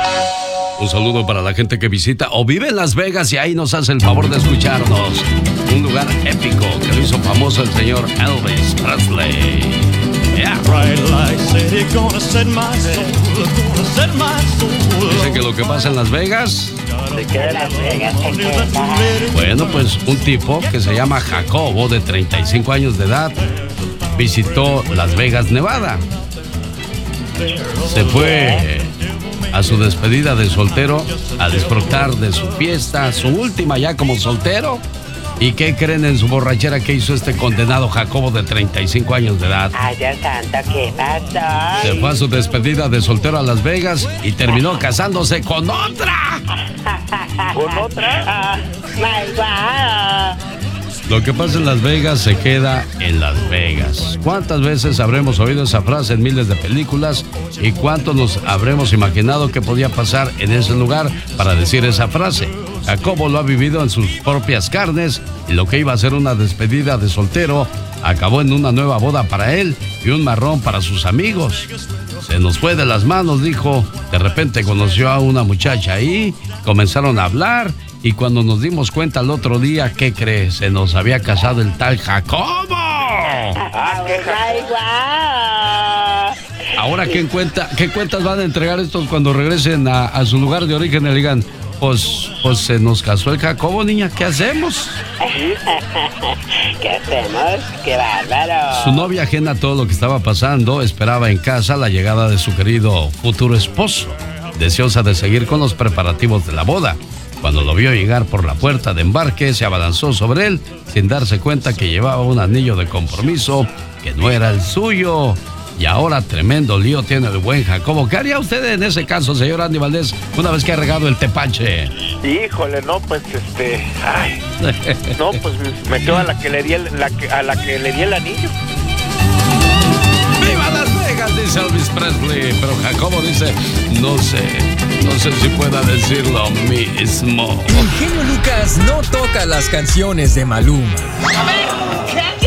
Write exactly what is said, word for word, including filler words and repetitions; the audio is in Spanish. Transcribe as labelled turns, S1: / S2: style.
S1: Un saludo para la gente que visita o vive en Las Vegas y ahí nos hace el favor de escucharnos. Un lugar épico que lo hizo famoso el señor Elvis Presley. Yeah. Dicen que lo que pasa en Las Vegas.
S2: ¿De qué de Las Vegas?
S1: Bueno, pues un tipo que se llama Jacobo, de treinta y cinco años de edad, visitó Las Vegas, Nevada. Se fue a su despedida de soltero a disfrutar de su fiesta, su última ya como soltero. ¿Y qué creen en su borrachera que hizo este condenado Jacobo de treinta y cinco años de edad?
S2: Ay, Dios santo, ¿qué pasó?
S1: Se fue a su despedida de soltero a Las Vegas y terminó casándose con otra.
S2: ¿Con otra? Oh, my God.
S1: Lo que pasa en Las Vegas se queda en Las Vegas. ¿Cuántas veces habremos oído esa frase en miles de películas? ¿Y cuántos nos habremos imaginado que podía pasar en ese lugar para decir esa frase? Jacobo lo ha vivido en sus propias carnes y lo que iba a ser una despedida de soltero acabó en una nueva boda para él y un marrón para sus amigos. Se nos fue de las manos, dijo. De repente conoció a una muchacha ahí, comenzaron a hablar y cuando nos dimos cuenta el otro día, ¿qué crees? Se nos había casado el tal Jacobo.
S2: Ah, qué
S1: Ahora, ¿qué, cuenta, ¿qué cuentas van a entregar estos cuando regresen a, a su lugar de origen y digan, pues, pues se nos casó el Jacobo, niña, ¿qué hacemos?
S2: ¿Qué hacemos? ¡Qué bárbaro!
S1: Su novia, ajena a todo lo que estaba pasando, esperaba en casa la llegada de su querido futuro esposo, deseosa de seguir con los preparativos de la boda. Cuando lo vio llegar por la puerta de embarque, se abalanzó sobre él sin darse cuenta que llevaba un anillo de compromiso que no era el suyo. Y ahora tremendo lío tiene el buen Jacobo. ¿Qué haría usted en ese caso, señor Andy Valdés, una vez que ha regado el tepache?
S3: Híjole, no, pues este... Ay, no, pues me quedo a la que le di el, la que, a la que le di el anillo.
S1: ¡Viva Las Vegas!, dice Elvis Presley. Pero Jacobo dice, no sé, no sé si pueda decir lo mismo.
S4: El genio Lucas no toca las canciones de Maluma.
S2: A ver, ¿qué?